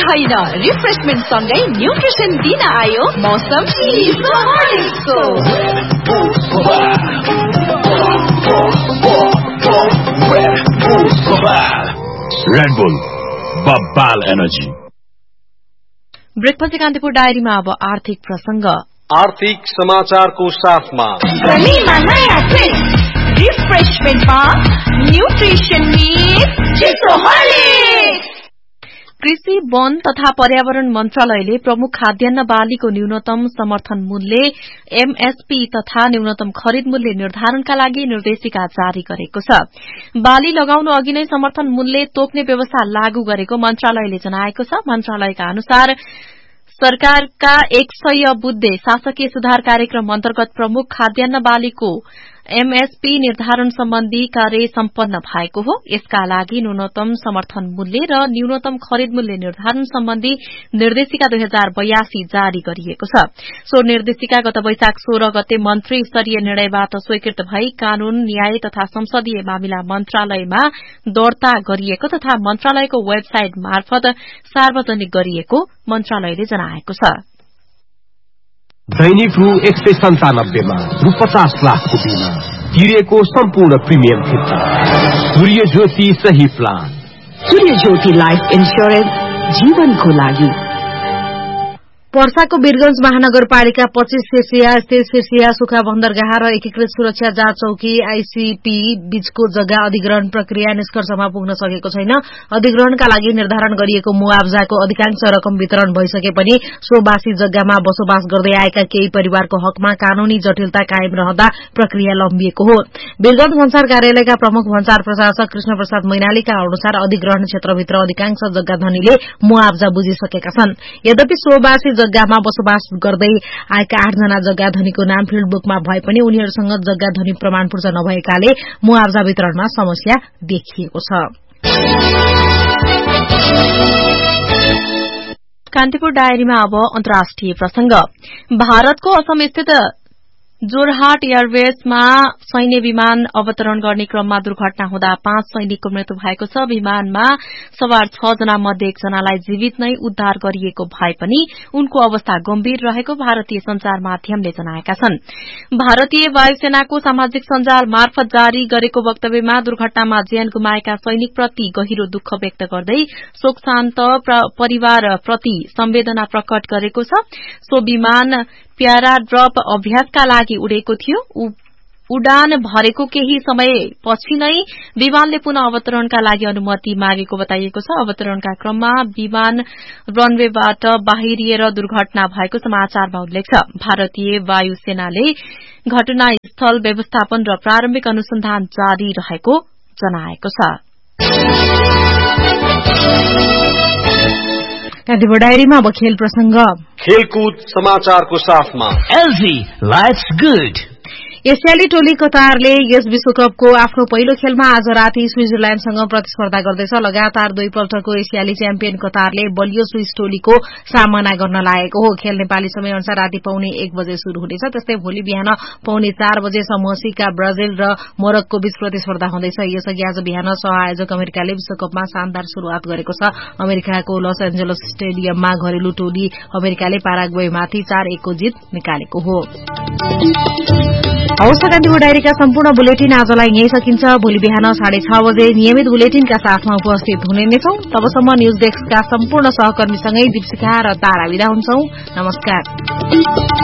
होइन, रिफ्रेशमेन्ट सँगै न्युट्रिसन दिन आयो मौसम चिसो हर्लिक्सको। Red bull बब्बाल energy. ब्रेकपछि कान्तिपुर डायरीमा अब आर्थिक प्रसंग। आर्थिक समाचारको साथमा रिफ्रेशमेन्टमा न्युट्रिसन चिसो हर्लिक्स। कृषि, वन तथा पर्यावरण मन्त्रालयले प्रमुख खाद्यान्न बालीको न्यूनतम समर्थन मूल्य एमएसपी तथा न्यूनतम खरिद मूल्य निर्धारणका लागि निर्देशिका जारी गरेको छ। बाली लगाउनु अघि नै समर्थन मूल्य तोक्ने व्यवस्था लागू गरेको मन्त्रालयले जनाएको छ। मन्त्रालयका अनुसार सरकारका 100 बुद्धे शासकीय सुधार कार्यक्रम अन्तर्गत प्रमुख खाद्यान्न बालीको एमएसपी निर्धारण सम्बन्धी कार्य सम्पन्न भएको हो। यसका लागि न्यूनतम समर्थन मूल्य र न्यूनतम खरिद मूल्य निर्धारण सम्बन्धी निर्देशिका 2082 जारी गरिएको छ। सो निर्देशिका गत वैशाख 16 गते मन्त्री स्तरीय निर्णयबाट स्वीकृत भई कानून, न्याय तथा संसदीय मामिला मन्त्रालयमा दर्ता गरिएको तथा मन्त्रालयको वेबसाइट मार्फत सार्वजनिक गरिएको मन्त्रालयले जनाएको छ। दैनिक रु 197 मा रु 50 लाखको बिमा तिरेको सम्पूर्ण प्रिमियम फिर्ता। सूर्य ज्योति सही प्लान। सूर्य ज्योति लाइफ इन्स्योरेन्स जीवनको लागि। पर्साको वीरगंज महानगरपालिका 25 सिर्सिया स्थित सिर्सिया सुखा बन्दरगाह र एकीकृत सुरक्षा जाँच चौकी आईसीपी बीचको जग्गा अधिग्रहण प्रक्रिया निष्कर्षमा पुग्न सकेको छैन। अधिग्रहणका लागि निर्धारण गरिएको मुआवजाको अधिकांश रकम वितरण भइसके पनि सोबासी जग्गामा बसोबास गर्दै आएका केही परिवारको हकमा कानूनी जटिलता कायम रहँदा प्रक्रिया लम्बिएको हो। वीरगंज भन्सार कार्यालयका प्रमुख भन्सार प्रशासक कृष्ण प्रसाद मैनालीका अनुसार अधिग्रहण क्षेत्रभित्र अधिकांश जग्गा धनीले मुआवजा बुझिसकेका छन्। यद्यपि सोबासी जग्गामा बसोबास गर्दै आएका 8 जना जग्गा धनीको नाम फिल्ड बुकमा भए पनि उनीहरूसँग जग्गा धनी प्रमाणपत्र नभएकाले मुआवजा वितरणमा समस्या देखिएको छ। कान्तिपुर डायरीमा अब अन्तर्राष्ट्रिय प्रसंग। भारतको असम स्थित जोरहाट एयरबेसमा सैन्य विमान अवतरण गर्ने क्रममा दुर्घटना हुँदा 5 सैनिकको मृत्यु भएको छ। विमानमा सवार 6 जना मध्ये 1 जनालाई जीवित नै उद्धार गरिएको भए पनि उनको अवस्था गम्भीर रहेको भारतीय संचार माध्यमले जनाएका छन्। भारतीय वायुसेनाको सामाजिक सञ्जाल मार्फत जारी गरेको वक्तव्यमा दुर्घटनामा ज्यान गुमाएका सैनिकप्रति गहिरो दुःख व्यक्त गर्दै शोकशान्त परिवारप्रति संवेदना प्रकट गरेको छ। सो विमान प्याराड्रप अभ्यासका लागि उडेको थियो। उडान भरेको केही समय पछि नै विमानले पुनः अवतरणका लागि अनुमति मागेको बताइएको छ। अवतरणका क्रममा विमान रनवेबाट बाहिरिएर दुर्घटना भएको समाचारमा उल्लेख छ। भारतीय वायुसेनाले घटनास्थल व्यवस्थापन र प्रारम्भिक अनुसन्धान जारी रहेको जनाएको छ। कान्तिपुर डायरीमा अब खेल प्रसंग। खेलकुद समाचारको साथमा एलजी लाइट्स गुड। एसियाली टोली कतारले यस विश्वकपको आफ्नो पहिलो खेलमा आज राति स्विजरल्याण्डसँग प्रतिस्पर्धा गर्दैछ। लगातार 2 पल्टको एसियाली च्याम्पियन कतारले बलियो स्विस टोलीको सामना गर्न लागेको हो। खेल नेपाली समय अनुसार राति 1:15 बजे शुरू हुनेछ। त्यस्तै भोलि बिहान 4:15 बजे समूह सी का ब्राजिल र मोरक्को बीच प्रतिस्पर्धा हुँदैछ। यसअघि आज बिहान सहआयोजक अमेरिकाले विश्वकपमा शानदार शुरूआत गरेको छ। अमेरिकाको लस एन्जलस स्टेडियममा घरेलु टोली अमेरिकाले पाराग्वेमाथि 4-1 को जित निकालेको हो। हवस्, कान्तिपुर डायरीका सम्पूर्ण बुलेटिन आजलाई यही सकिन्छ। भोलि बिहान 6:30 बजे नियमित बुलेटिनका साथमा उपस्थित हुने नै छौं। तबसम्म न्यूज डेस्कका सम्पूर्ण सहकर्मीसँगै दीपशिखा र तारा बिदा हुन्छौं। नमस्कार।